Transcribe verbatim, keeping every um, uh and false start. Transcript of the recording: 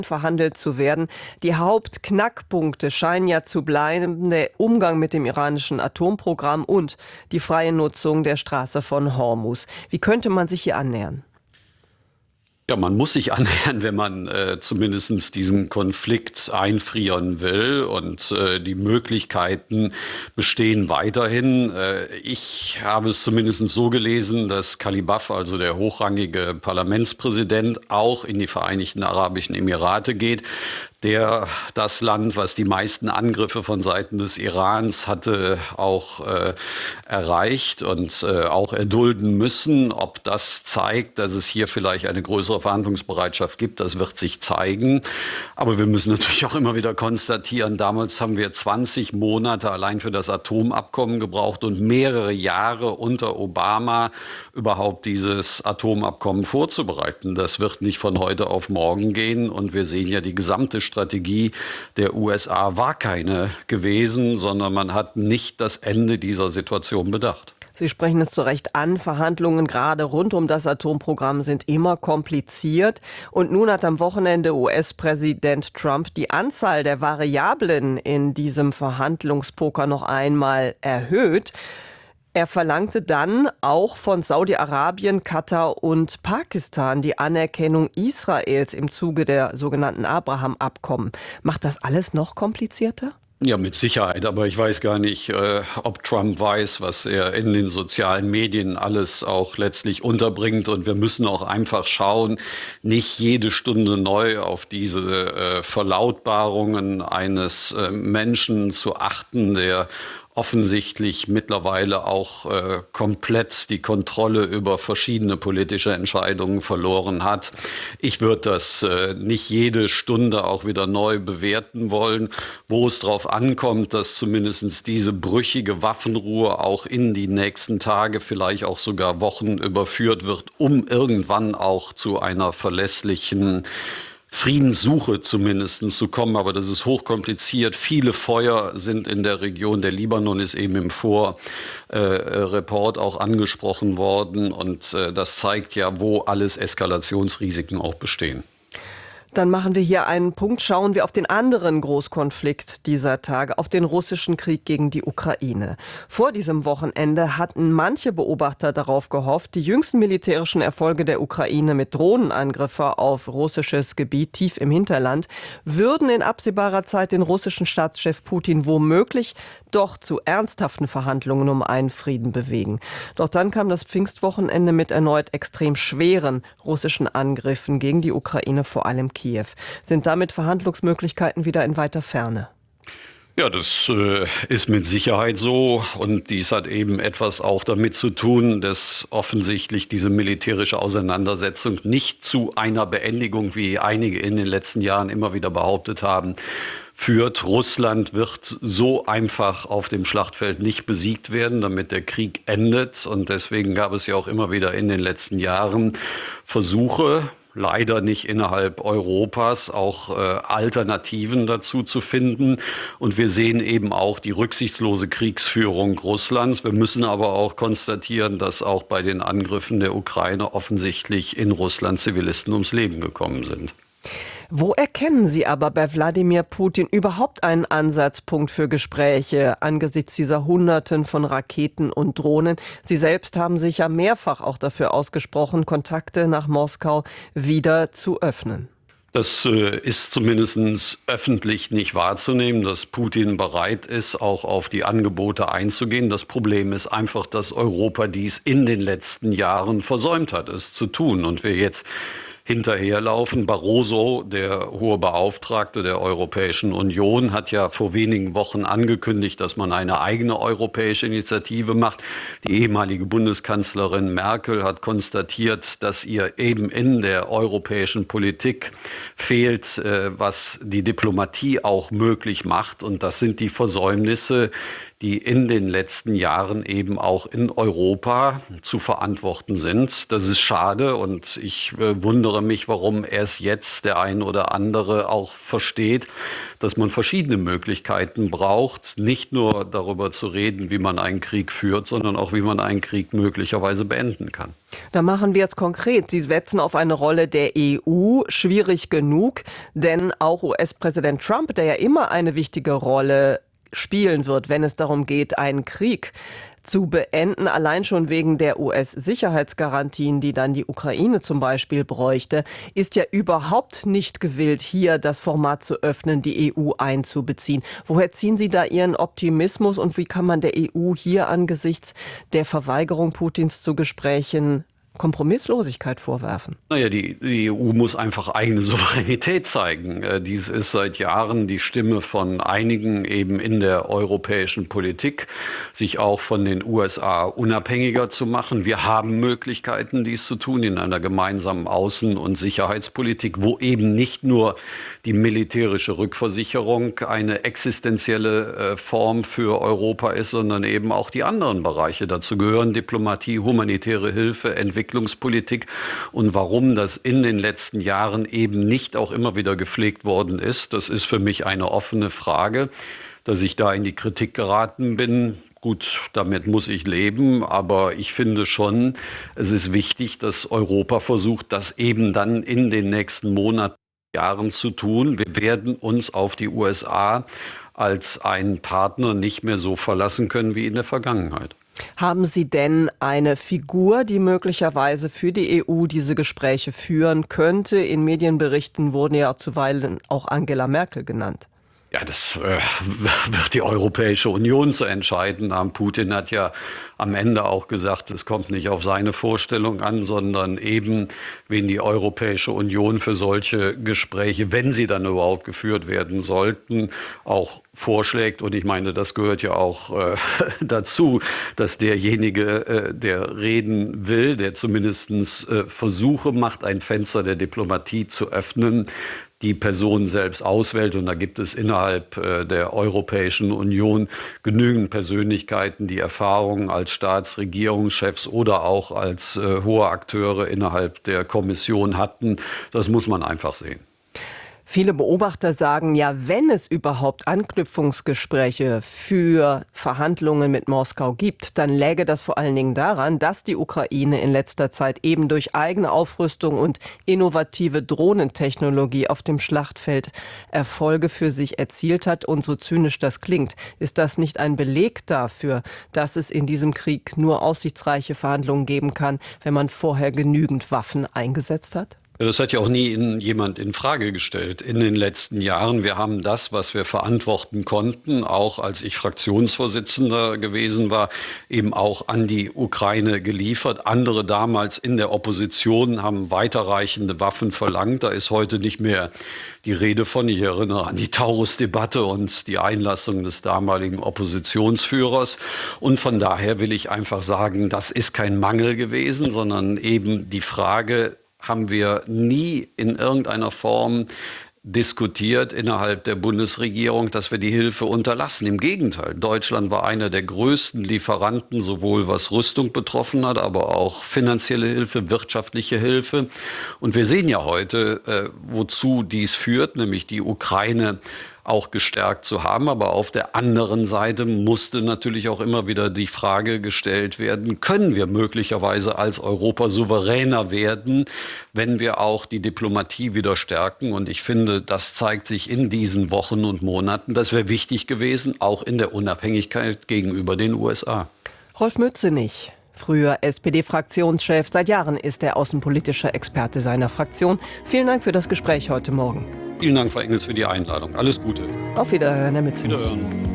verhandelt zu werden. Die Hauptknackpunkte scheinen ja zu bleiben: der Umgang mit dem iranischen Atomprogramm und die freie Nutzung der Straße von Hormuz. Wie könnte man sich hier annähern? Ja, man muss sich annähern, wenn man äh, zumindest diesen Konflikt einfrieren will. Und äh, die Möglichkeiten bestehen weiterhin. Äh, ich habe es zumindest so gelesen, dass Kalibaf, also der hochrangige Parlamentspräsident, auch in die Vereinigten Arabischen Emirate geht. Der das Land, was die meisten Angriffe von Seiten des Irans hatte, auch äh, erreicht und äh, auch erdulden müssen. Ob das zeigt, dass es hier vielleicht eine größere Verhandlungsbereitschaft gibt, das wird sich zeigen. Aber wir müssen natürlich auch immer wieder konstatieren, damals haben wir zwanzig Monate allein für das Atomabkommen gebraucht und mehrere Jahre unter Obama überhaupt dieses Atomabkommen vorzubereiten. Das wird nicht von heute auf morgen gehen. Und wir sehen ja, die gesamte Strategie der U S A war keine gewesen, sondern man hat nicht das Ende dieser Situation bedacht. Sie sprechen es zu Recht an. Verhandlungen gerade rund um das Atomprogramm sind immer kompliziert. Und nun hat am Wochenende U S-Präsident Trump die Anzahl der Variablen in diesem Verhandlungspoker noch einmal erhöht. Er verlangte dann auch von Saudi-Arabien, Katar und Pakistan die Anerkennung Israels im Zuge der sogenannten Abraham-Abkommen. Macht das alles noch komplizierter? Ja, mit Sicherheit. Aber ich weiß gar nicht, äh, ob Trump weiß, was er in den sozialen Medien alles auch letztlich unterbringt. Und wir müssen auch einfach schauen, nicht jede Stunde neu auf diese äh, Verlautbarungen eines äh, Menschen zu achten, der offensichtlich mittlerweile auch äh, komplett die Kontrolle über verschiedene politische Entscheidungen verloren hat. Ich würde das äh, nicht jede Stunde auch wieder neu bewerten wollen, wo es darauf ankommt, dass zumindest diese brüchige Waffenruhe auch in die nächsten Tage, vielleicht auch sogar Wochen überführt wird, um irgendwann auch zu einer verlässlichen Friedenssuche zumindest zu kommen, aber das ist hochkompliziert. Viele Feuer sind in der Region. Der Libanon ist eben im Vorreport äh, auch angesprochen worden und äh, das zeigt ja, wo alles Eskalationsrisiken auch bestehen. Dann machen wir hier einen Punkt. Schauen wir auf den anderen Großkonflikt dieser Tage, auf den russischen Krieg gegen die Ukraine. Vor diesem Wochenende hatten manche Beobachter darauf gehofft, die jüngsten militärischen Erfolge der Ukraine mit Drohnenangriffen auf russisches Gebiet tief im Hinterland würden in absehbarer Zeit den russischen Staatschef Putin womöglich doch zu ernsthaften Verhandlungen um einen Frieden bewegen. Doch dann kam das Pfingstwochenende mit erneut extrem schweren russischen Angriffen gegen die Ukraine, vor allem Kiew. Sind damit Verhandlungsmöglichkeiten wieder in weiter Ferne? Ja, das äh, ist mit Sicherheit so und dies hat eben etwas auch damit zu tun, dass offensichtlich diese militärische Auseinandersetzung nicht zu einer Beendigung, wie einige in den letzten Jahren immer wieder behauptet haben, führt. Russland wird so einfach auf dem Schlachtfeld nicht besiegt werden, damit der Krieg endet. Und deswegen gab es ja auch immer wieder in den letzten Jahren Versuche, leider nicht innerhalb Europas, auch äh, Alternativen dazu zu finden. Und wir sehen eben auch die rücksichtslose Kriegsführung Russlands. Wir müssen aber auch konstatieren, dass auch bei den Angriffen der Ukraine offensichtlich in Russland Zivilisten ums Leben gekommen sind. Wo erkennen Sie aber bei Wladimir Putin überhaupt einen Ansatzpunkt für Gespräche angesichts dieser Hunderten von Raketen und Drohnen? Sie selbst haben sich ja mehrfach auch dafür ausgesprochen, Kontakte nach Moskau wieder zu öffnen. Das äh, ist zumindest öffentlich nicht wahrzunehmen, dass Putin bereit ist, auch auf die Angebote einzugehen. Das Problem ist einfach, dass Europa dies in den letzten Jahren versäumt hat, es zu tun. Und wir jetzt hinterherlaufen. Barroso, der hohe Beauftragte der Europäischen Union, hat ja vor wenigen Wochen angekündigt, dass man eine eigene europäische Initiative macht. Die ehemalige Bundeskanzlerin Merkel hat konstatiert, dass ihr eben in der europäischen Politik fehlt, was die Diplomatie auch möglich macht. Und das sind die Versäumnisse, die in den letzten Jahren eben auch in Europa zu verantworten sind. Das ist schade und ich äh, wundere mich, warum erst jetzt der ein oder andere auch versteht, dass man verschiedene Möglichkeiten braucht, nicht nur darüber zu reden, wie man einen Krieg führt, sondern auch, wie man einen Krieg möglicherweise beenden kann. Da machen wir jetzt konkret. Sie setzen auf eine Rolle der E U. Schwierig genug, denn auch U S-Präsident Trump, der ja immer eine wichtige Rolle spielen wird, wenn es darum geht, einen Krieg zu beenden, allein schon wegen der U S-Sicherheitsgarantien, die dann die Ukraine zum Beispiel bräuchte, ist ja überhaupt nicht gewillt, hier das Format zu öffnen, die E U einzubeziehen. Woher ziehen Sie da Ihren Optimismus und wie kann man der E U hier angesichts der Verweigerung Putins zu Gesprächen Kompromisslosigkeit vorwerfen? Naja, die, die E U muss einfach eigene Souveränität zeigen. Äh, dies ist seit Jahren die Stimme von einigen eben in der europäischen Politik, sich auch von den U S A unabhängiger zu machen. Wir haben Möglichkeiten, dies zu tun in einer gemeinsamen Außen- und Sicherheitspolitik, wo eben nicht nur die militärische Rückversicherung eine existenzielle äh, Form für Europa ist, sondern eben auch die anderen Bereiche. Dazu gehören Diplomatie, humanitäre Hilfe, Entwicklungspolitik. Und warum das in den letzten Jahren eben nicht auch immer wieder gepflegt worden ist, das ist für mich eine offene Frage. Dass ich da in die Kritik geraten bin, gut, damit muss ich leben, aber ich finde schon, es ist wichtig, dass Europa versucht, das eben dann in den nächsten Monaten, Jahren zu tun. Wir werden uns auf die U S A als einen Partner nicht mehr so verlassen können wie in der Vergangenheit. Haben Sie denn eine Figur, die möglicherweise für die E U diese Gespräche führen könnte? In Medienberichten wurden ja zuweilen auch Angela Merkel genannt. Ja, das äh, wird die Europäische Union zu entscheiden haben. Putin hat ja am Ende auch gesagt, es kommt nicht auf seine Vorstellung an, sondern eben, wen die Europäische Union für solche Gespräche, wenn sie dann überhaupt geführt werden sollten, auch vorschlägt. Und ich meine, das gehört ja auch äh, dazu, dass derjenige, äh, der reden will, der zumindest äh, Versuche macht, ein Fenster der Diplomatie zu öffnen, die Person selbst auswählt. Und da gibt es innerhalb äh, der Europäischen Union genügend Persönlichkeiten, die Erfahrungen als Staatsregierungschefs oder auch als äh, hohe Akteure innerhalb der Kommission hatten. Das muss man einfach sehen. Viele Beobachter sagen ja, wenn es überhaupt Anknüpfungsgespräche für Verhandlungen mit Moskau gibt, dann läge das vor allen Dingen daran, dass die Ukraine in letzter Zeit eben durch eigene Aufrüstung und innovative Drohnentechnologie auf dem Schlachtfeld Erfolge für sich erzielt hat. Und so zynisch das klingt, ist das nicht ein Beleg dafür, dass es in diesem Krieg nur aussichtsreiche Verhandlungen geben kann, wenn man vorher genügend Waffen eingesetzt hat? Das hat ja auch nie in, jemand in Frage gestellt in den letzten Jahren. Wir haben das, was wir verantworten konnten, auch als ich Fraktionsvorsitzender gewesen war, eben auch an die Ukraine geliefert. Andere damals in der Opposition haben weiterreichende Waffen verlangt. Da ist heute nicht mehr die Rede von. Ich erinnere an die Taurus-Debatte und die Einlassung des damaligen Oppositionsführers. Und von daher will ich einfach sagen, das ist kein Mangel gewesen, sondern eben die Frage, haben wir nie in irgendeiner Form diskutiert innerhalb der Bundesregierung, dass wir die Hilfe unterlassen. Im Gegenteil, Deutschland war einer der größten Lieferanten, sowohl was Rüstung betroffen hat, aber auch finanzielle Hilfe, wirtschaftliche Hilfe. Und wir sehen ja heute, äh, wozu dies führt, nämlich die Ukraine auch gestärkt zu haben. Aber auf der anderen Seite musste natürlich auch immer wieder die Frage gestellt werden, können wir möglicherweise als Europa souveräner werden, wenn wir auch die Diplomatie wieder stärken? Und ich finde, das zeigt sich in diesen Wochen und Monaten. Das wäre wichtig gewesen, auch in der Unabhängigkeit gegenüber den U S A. Rolf Mützenich, früher S P D-Fraktionschef, seit Jahren ist er außenpolitischer Experte seiner Fraktion. Vielen Dank für das Gespräch heute Morgen. Vielen Dank, Frau Engels, für die Einladung. Alles Gute. Auf Wiederhören, Herr Mützenich. Wiederhören.